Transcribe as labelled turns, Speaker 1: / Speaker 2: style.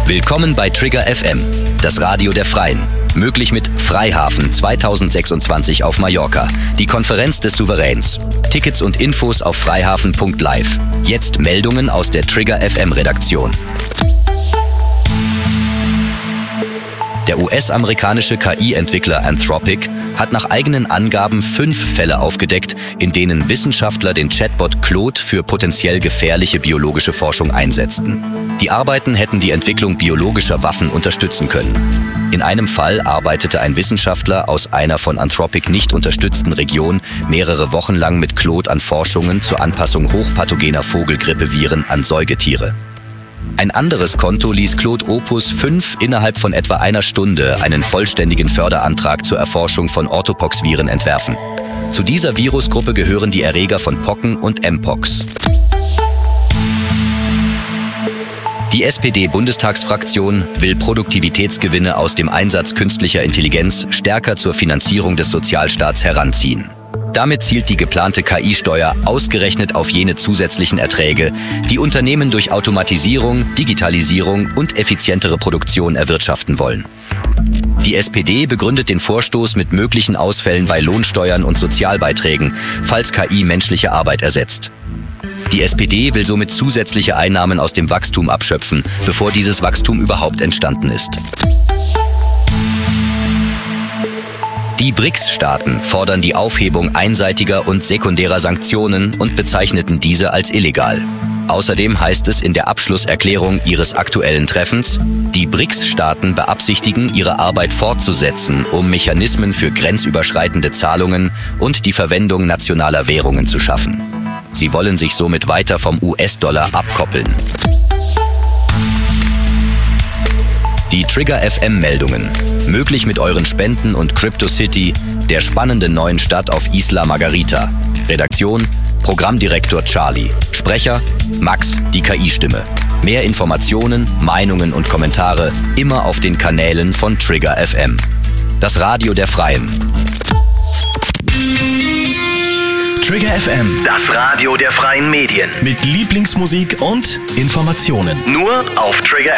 Speaker 1: Willkommen bei Trigger FM, das Radio der Freien. Möglich mit Freihafen 2026 auf Mallorca, die Konferenz des Souveräns. Tickets und Infos auf freihafen.live. Jetzt Meldungen aus der Trigger FM Redaktion. Der US-amerikanische KI-Entwickler Anthropic hat nach eigenen Angaben 5 Fälle aufgedeckt, in denen Wissenschaftler den Chatbot Claude für potenziell gefährliche biologische Forschung einsetzten. Die Arbeiten hätten die Entwicklung biologischer Waffen unterstützen können. In einem Fall arbeitete ein Wissenschaftler aus einer von Anthropic nicht unterstützten Region mehrere Wochen lang mit Claude an Forschungen zur Anpassung hochpathogener Vogelgrippeviren an Säugetiere. Ein anderes Konto ließ Claude Opus 5 innerhalb von etwa einer Stunde einen vollständigen Förderantrag zur Erforschung von Orthopox-Viren entwerfen. Zu dieser Virusgruppe gehören die Erreger von Pocken und Mpox. Die SPD-Bundestagsfraktion will Produktivitätsgewinne aus dem Einsatz künstlicher Intelligenz stärker zur Finanzierung des Sozialstaats heranziehen. Damit zielt die geplante KI-Steuer ausgerechnet auf jene zusätzlichen Erträge, die Unternehmen durch Automatisierung, Digitalisierung und effizientere Produktion erwirtschaften wollen. Die SPD begründet den Vorstoß mit möglichen Ausfällen bei Lohnsteuern und Sozialbeiträgen, falls KI menschliche Arbeit ersetzt. Die SPD will somit zusätzliche Einnahmen aus dem Wachstum abschöpfen, bevor dieses Wachstum überhaupt entstanden ist. Die BRICS-Staaten fordern die Aufhebung einseitiger und sekundärer Sanktionen und bezeichneten diese als illegal. Außerdem heißt es in der Abschlusserklärung ihres aktuellen Treffens, die BRICS-Staaten beabsichtigen, ihre Arbeit fortzusetzen, um Mechanismen für grenzüberschreitende Zahlungen und die Verwendung nationaler Währungen zu schaffen. Sie wollen sich somit weiter vom US-Dollar abkoppeln. Die Trigger FM-Meldungen. Möglich mit euren Spenden und CryptoCity, der spannenden neuen Stadt auf Isla Margarita. Redaktion: Programmdirektor Charlie. Sprecher: Max, die KI-Stimme. Mehr Informationen, Meinungen und Kommentare immer auf den Kanälen von Trigger FM. Das Radio der Freien.
Speaker 2: Trigger FM,
Speaker 3: Das Radio der freien Medien.
Speaker 2: mit Lieblingsmusik und Informationen.
Speaker 3: Nur auf Trigger